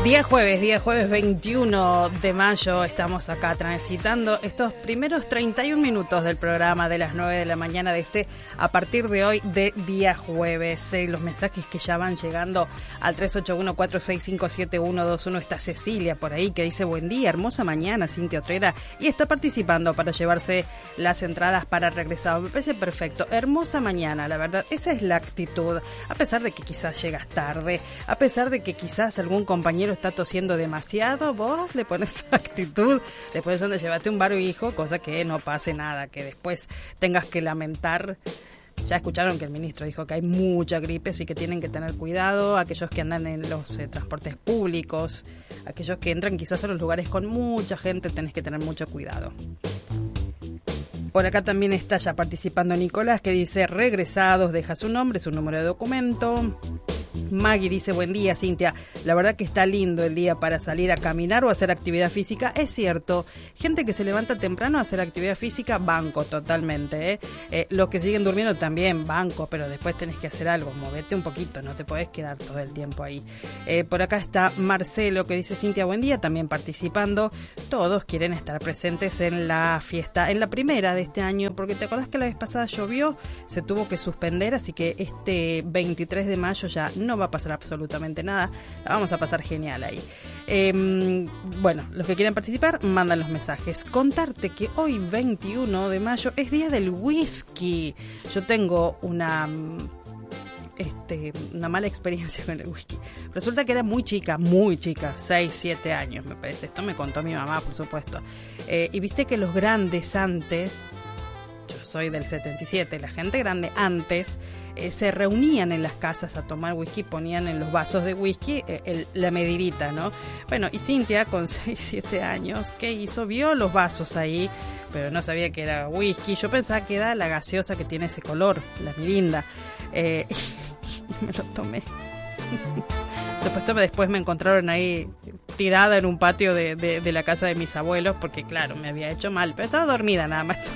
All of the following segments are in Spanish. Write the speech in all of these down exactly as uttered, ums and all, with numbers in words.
Día jueves, día jueves veintiuno de mayo, estamos acá transitando estos primeros treinta y un minutos del programa de las nueve de la mañana de este, a partir de hoy, de día jueves. Eh, los mensajes que ya van llegando al tres ocho uno, cuatro seis cinco, siete uno dos uno, está Cecilia por ahí que dice buen día, hermosa mañana, Cintia Otrera, y está participando para llevarse las entradas para Regresado. Me parece perfecto, hermosa mañana, la verdad, esa es la actitud, a pesar de que quizás llegas tarde, a pesar de que quizás algún compañero está tosiendo demasiado, vos le pones actitud, le pones donde llevate un barbijo, cosa que no pase nada, que después tengas que lamentar. Ya escucharon que el ministro dijo que hay mucha gripe, así que tienen que tener cuidado, aquellos que andan en los eh, transportes públicos, aquellos que entran quizás a los lugares con mucha gente, tenés que tener mucho cuidado. Por acá también está ya participando Nicolás, que dice regresados, deja su nombre, su número de documento. Maggie dice buen día, Cintia, la verdad que está lindo el día para salir a caminar o hacer actividad física. Es cierto, gente que se levanta temprano a hacer actividad física, banco totalmente, ¿eh? Eh, los que siguen durmiendo también, banco, pero después tenés que hacer algo, movete un poquito, no te podés quedar todo el tiempo ahí. Eh, por acá está Marcelo, que dice Cintia, buen día, también participando. Todos quieren estar presentes en la fiesta, en la primera de este año, porque te acordás que la vez pasada llovió, se tuvo que suspender, así que este veintitrés de mayo ya no va a pasar absolutamente nada, la vamos a pasar genial ahí. Eh, bueno, los que quieran participar, mandan los mensajes. Contarte que hoy, veintiuno de mayo, es día del whisky. Yo tengo una... Este, una mala experiencia con el whisky. Resulta que era muy chica, muy chica, seis, siete años me parece. Esto me contó mi mamá, por supuesto. Eh, y viste que los grandes antes, yo soy del setenta y siete, la gente grande antes eh, se reunían en las casas a tomar whisky, ponían en los vasos de whisky eh, el, la medidita, ¿no? Bueno, y Cintia con seis, siete años, ¿qué hizo? Vio los vasos ahí, pero no sabía que era whisky. Yo pensaba que era la gaseosa que tiene ese color, la Mirinda. Eh, y me lo tomé. Supuestamente después me encontraron ahí tirada en un patio de, de, de la casa de mis abuelos, porque claro, me había hecho mal, pero estaba dormida nada más.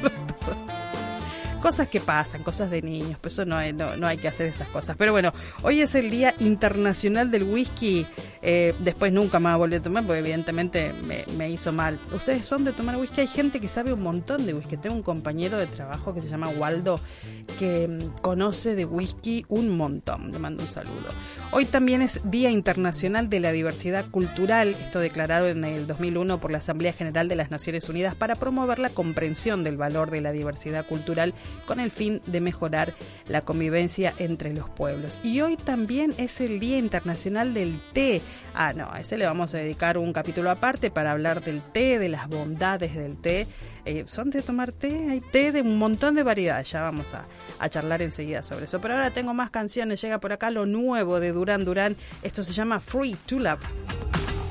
Cosas que pasan, cosas de niños, pues eso no hay, no, no hay que hacer esas cosas. Pero bueno, hoy es el Día Internacional del Whisky. Eh, después nunca más volví a tomar porque evidentemente me, me hizo mal. ¿Ustedes son de tomar whisky? Hay gente que sabe un montón de whisky. Tengo un compañero de trabajo que se llama Waldo, que mm, conoce de whisky un montón. Le mando un saludo. Hoy también es Día Internacional de la Diversidad Cultural. Esto declarado en el dos mil uno por la Asamblea General de las Naciones Unidas para promover la comprensión del valor de la diversidad cultural con el fin de mejorar la convivencia entre los pueblos. Y hoy también es el Día Internacional del Té. Ah, no, a ese le vamos a dedicar un capítulo aparte para hablar del té, de las bondades del té. Eh, ¿Son de tomar té? Hay té de un montón de variedades. Ya vamos a, a charlar enseguida sobre eso. Pero ahora tengo más canciones. Llega por acá lo nuevo de Duran Duran. Esto se llama Free to Love.